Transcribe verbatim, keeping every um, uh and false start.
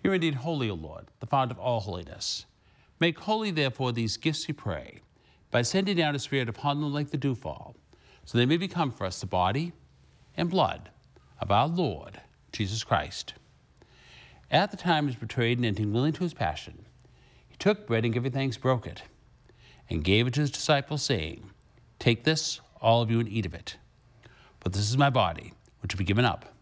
You're indeed holy, O Lord, the fount of all holiness. Make holy, therefore, these gifts, we pray, by sending down a Spirit upon them like the dewfall, so they may become for us the body and blood of our Lord Jesus Christ. At the time he was betrayed and entering willingly to his passion, he took bread and giving thanks broke it, and gave it to his disciples, saying, Take this, all of you, and eat of it. For this is my body, which will be given up